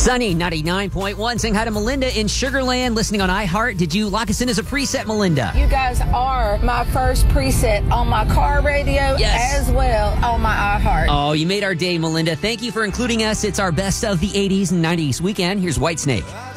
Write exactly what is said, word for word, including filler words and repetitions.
Sunny, ninety-nine point one. Saying hi to Melinda in Sugarland, listening on iHeart. Did you lock us in as a preset, Melinda? You guys are my first preset on my car radio Yes. as well on my iHeart. Oh, you made our day, Melinda. Thank you for including us. It's our best of the eighties and nineties weekend. Here's Whitesnake.